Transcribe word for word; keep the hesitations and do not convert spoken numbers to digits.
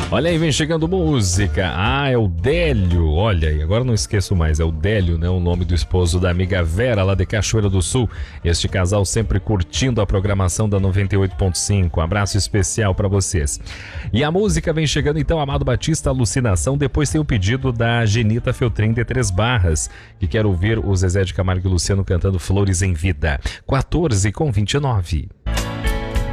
Olha aí, vem chegando música. Ah, é o Délio. Olha aí, agora não esqueço mais. É o Délio, né? O nome do esposo da amiga Vera, lá de Cachoeira do Sul. Este casal sempre curtindo a programação da noventa e oito ponto cinco. Um abraço especial pra vocês. E a música vem chegando então, Amado Batista, Alucinação. Depois tem o pedido da Genita Feltrin de Três Barras, que quer ouvir o Zezé de Camargo e Luciano cantando Flores em Vida. quatorze com vinte e nove.